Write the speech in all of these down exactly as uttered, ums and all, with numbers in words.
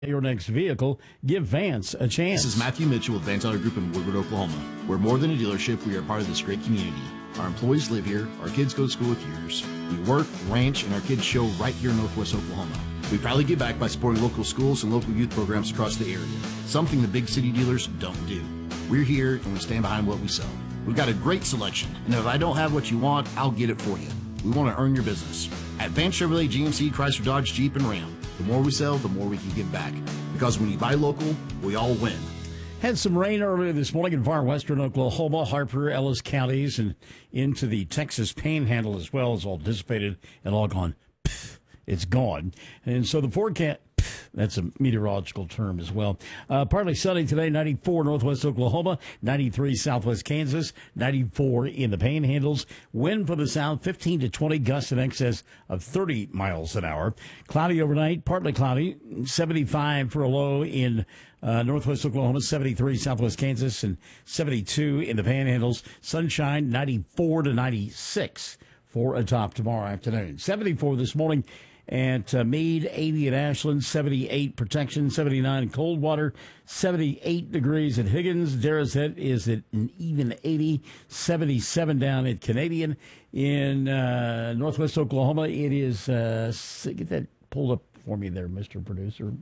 your next vehicle, give Vance a chance. This is Matthew Mitchell with Vance Auto Group in Woodward, Oklahoma. We're more than a dealership. We are part of this great community. Our employees live here. Our kids go to school with yours. We work, ranch, and our kids show right here in Northwest Oklahoma. We proudly give back by supporting local schools and local youth programs across the area, something the big city dealers don't do. We're here, and we stand behind what we sell. We've got a great selection, and if I don't have what you want, I'll get it for you. We want to earn your business. At Vance Chevrolet, G M C, Chrysler, Dodge, Jeep, and Ram, the more we sell, the more we can give back. Because when you buy local, we all win. Had some rain earlier this morning in far western Oklahoma, Harper, Ellis counties, and into the Texas Panhandle as well. It's all dissipated and all gone. Pff, it's gone. And so the forecast, pff, that's a meteorological term as well. Uh, partly sunny today, ninety-four northwest Oklahoma, ninety-three southwest Kansas, ninety-four in the Panhandles. Wind from the south, fifteen to twenty, gusts in excess of thirty miles an hour. Cloudy overnight, partly cloudy, seventy-five for a low in Uh, northwest Oklahoma, seventy-three, southwest Kansas, and seventy-two in the Panhandles. Sunshine, ninety-four to ninety-six for a top tomorrow afternoon. seventy-four this morning at uh, Meade, eighty at Ashland, seventy-eight Protection, seventy-nine Coldwater, seventy-eight degrees at Higgins. Darrowshead is at an even eighty, seventy-seven down at Canadian. In uh, northwest Oklahoma, it is, uh, get that pulled up for me there, Mister Producer.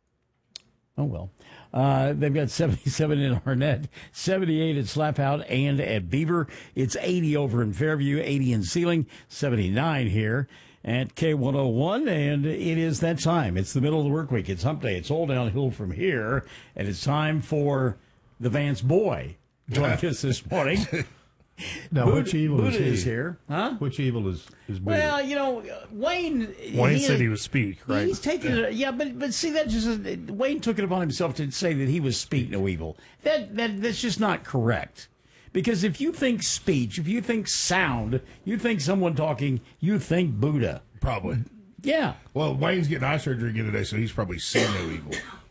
Oh, well. Uh, they've got seventy-seven in Arnett, seventy-eight at Slapout and at Beaver. It's eighty over in Fairview, eighty in Sealing, seventy-nine here at K one oh one. And it is that time. It's the middle of the work week. It's hump day. It's all downhill from here. And it's time for the Vance boy joining us this morning. Now, Buddha, which evil Buddha is he? is here, huh? Which evil is is Buddha? Well, you know, Wayne. Wayne he said is, he was speak, right? He's taking it. Yeah, but but see that just Wayne took it upon himself to say that he was speak no evil. That that that's just not correct. Because if you think speech, if you think sound, you think someone talking, you think Buddha. Probably. Yeah. Well, Wayne's getting eye surgery again today, so he's probably seen no evil.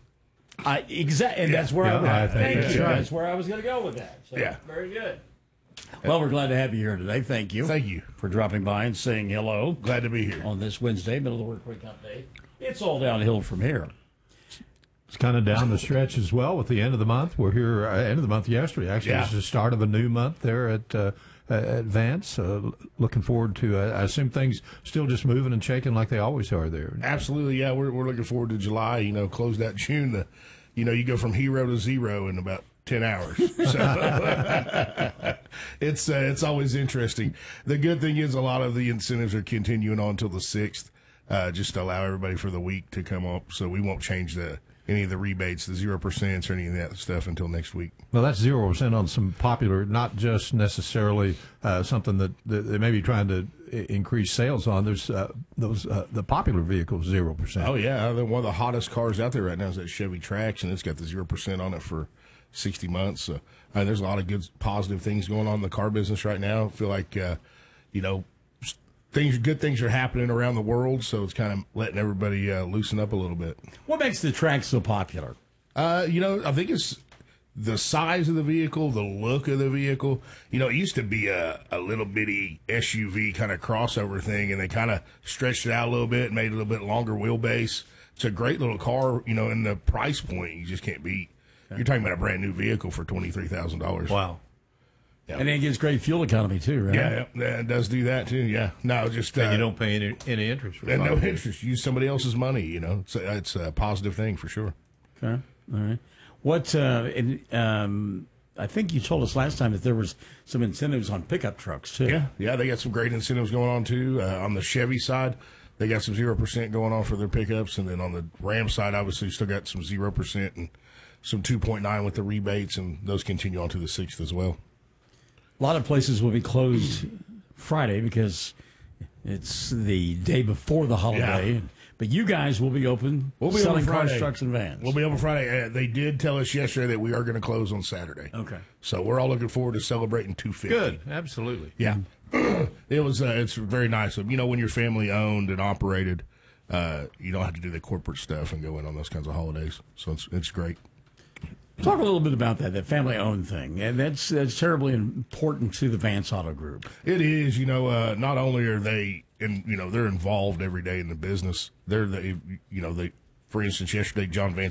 I exactly, and Yeah. that's where Yeah, I was. I think Thank that's you. right. That's where I was going to go with that. So, Yeah. Very good. Well, we're glad to have you here today. Thank you. Thank you. For dropping by and saying hello. Glad to be here. On this Wednesday, middle of the work week update. It's all downhill from here. It's kind of down the stretch as well with the end of the month. We're here uh, end of the month yesterday. Actually, Yeah. it's the start of a new month there at uh, at Vance. Uh, looking forward to. Uh, I assume things still just moving and shaking like they always are there. Absolutely, yeah. We're we're looking forward to July. You know, close that June. The, you know, you go from hero to zero in about ten hours. So it's uh, it's always interesting. The good thing is a lot of the incentives are continuing on until the sixth, uh, just to allow everybody for the week to come up. So we won't change the any of the rebates, the zero percent or any of that stuff until next week. Well, that's zero percent on some popular, not just necessarily uh, something that, that they may be trying to i- increase sales on. There's uh, those uh, the popular vehicles, zero percent. Oh yeah, the- one of the hottest cars out there right now is that Chevy Trax, and it's got the zero percent on it for sixty months. So I mean, there's a lot of good, positive things going on in the car business right now. I feel like, uh, you know, s- things, good things are happening around the world, so it's kind of letting everybody uh, loosen up a little bit. What makes the track so popular? Uh, you know, I think it's the size of the vehicle, the look of the vehicle. You know, it used to be a, a little bitty S U V kind of crossover thing, and they kind of stretched it out a little bit and made it a little bit longer wheelbase. It's a great little car, you know, and the price point you just can't beat. You're talking about a brand new vehicle for twenty-three thousand dollars. Wow. Yeah. And it gives great fuel economy, too, right? Yeah, yeah, it does do that, too, yeah. No, just... Uh, And you don't pay any, any interest for and no five years. interest. Use somebody else's money, you know. It's a, it's a positive thing for sure. Okay. All right. What, uh, and, um, I think you told us last time that there was some incentives on pickup trucks, too. Yeah, yeah, they got some great incentives going on too. Uh, on the Chevy side, they got some zero percent going on for their pickups, and then on the Ram side, obviously, still got some zero percent and some two point nine with the rebates, and those continue on to the sixth as well. A lot of places will be closed Friday because it's the day before the holiday. Yeah. But you guys will be open We'll be selling open cars, Friday. trucks, and vans. We'll be open Friday. Uh, they did tell us yesterday that we are going to close on Saturday. Okay. So we're all looking forward to celebrating two fifty. Good, absolutely. Yeah, it was. Uh, it's very nice. You know, when you're family owned and operated, uh, you don't have to do the corporate stuff and go in on those kinds of holidays. So it's it's great. Talk a little bit about that, that family-owned thing. And that's that's terribly important to the Vance Auto Group. It is. You know, uh, not only are they, in, you know, they're involved every day in the business. They're the, you know, they For instance, yesterday, John Van